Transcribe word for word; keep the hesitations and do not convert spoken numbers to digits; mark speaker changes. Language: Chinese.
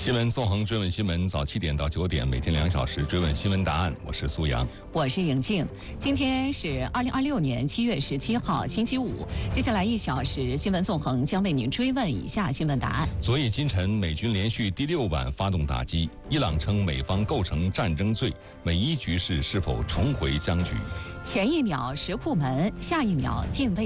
Speaker 1: 新闻纵横追问新闻，早七点到九点，每天两小时追问新闻答案。我是苏阳，
Speaker 2: 我是颖静。今天是二零二六年七月十七号，星期五。接下来一小时，新闻纵横将为您追问以下新闻答案。
Speaker 1: 昨夜今晨，美军连续第六晚发动打击，伊朗称美方构成战争罪，美伊局势是否重回僵局？
Speaker 2: 前一秒石库门，下一秒禁卫。